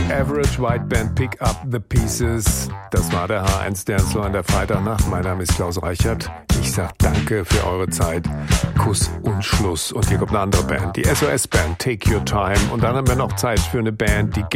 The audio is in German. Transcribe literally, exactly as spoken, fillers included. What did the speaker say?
Average White Band, Pick Up the Pieces. Das war der H eins Dancefloor an der Freitagnacht. Mein Name ist Klaus Reichert. Ich sag danke für eure Zeit. Kuss und Schluss. Und hier kommt eine andere Band, die S O S Band, Take Your Time. Und dann haben wir noch Zeit für eine Band, die